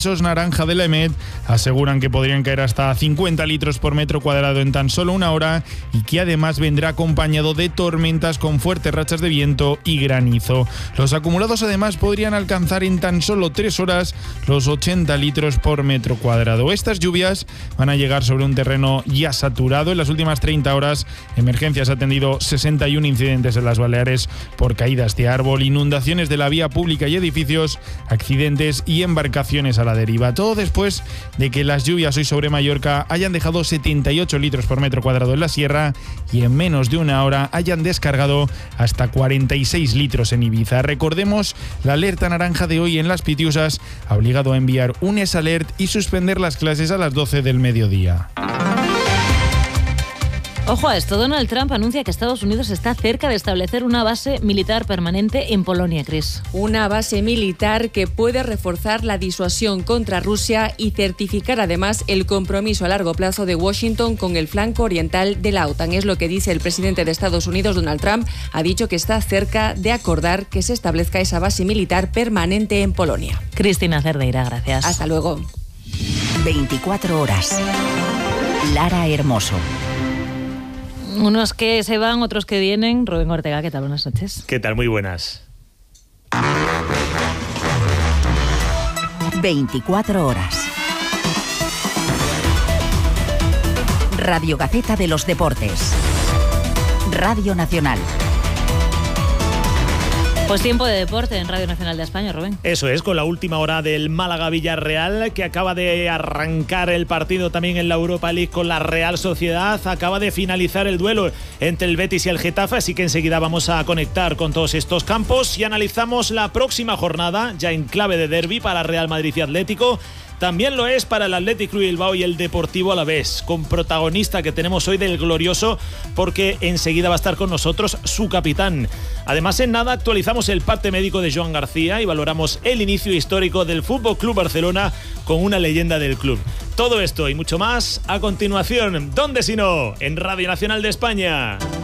naranja de la EMET aseguran que podrían caer hasta 50 litros por metro cuadrado en tan solo una hora y que además vendrá acompañado de tormentas con fuertes rachas de viento y granizo. Los acumulados además podrían alcanzar en tan solo 3 horas los 80 litros por metro cuadrado. Estas lluvias van a llegar sobre un terreno ya saturado. En las últimas 30 horas, Emergencias ha atendido 61 incidentes en las Baleares por caídas de árbol, inundaciones de la vía pública y edificios, accidentes y embarcaciones a la deriva. Todo después de que las lluvias hoy sobre Mallorca hayan dejado 78 litros por metro cuadrado en la sierra y en menos de una hora hayan descargado hasta 46 litros en Ibiza. Recordemos, la alerta naranja de hoy en Las Pitiusas ha obligado a enviar un ES-Alert y suspender las clases a las 12 del mediodía. Ojo a esto, Donald Trump anuncia que Estados Unidos está cerca de establecer una base militar permanente en Polonia, Cris. Una base militar que puede reforzar la disuasión contra Rusia y certificar además el compromiso a largo plazo de Washington con el flanco oriental de la OTAN. Es lo que dice el presidente de Estados Unidos, Donald Trump. Ha dicho que está cerca de acordar que se establezca esa base militar permanente en Polonia. Cristina Cerdeira, gracias. Hasta luego. 24 horas. Lara Hermoso. Unos que se van, otros que vienen. Rubén Ortega, ¿qué tal? Buenas noches. ¿Qué tal? Muy buenas. 24 horas. Radio Gaceta de los Deportes. Radio Nacional. Pues tiempo de deporte en Radio Nacional de España, Rubén. Eso es, con la última hora del Málaga-Villarreal, que acaba de arrancar el partido también en la Europa League con la Real Sociedad. Acaba de finalizar el duelo entre el Betis y el Getafe, así que enseguida vamos a conectar con todos estos campos y analizamos la próxima jornada, ya en clave de derbi para Real Madrid y Atlético. También lo es para el Athletic Club Bilbao y el Deportivo Alavés, con protagonista que tenemos hoy del glorioso, porque enseguida va a estar con nosotros su capitán. Además, en nada actualizamos el parte médico de Joan García y valoramos el inicio histórico del Fútbol Club Barcelona con una leyenda del club. Todo esto y mucho más a continuación. ¿Dónde si no? En Radio Nacional de España.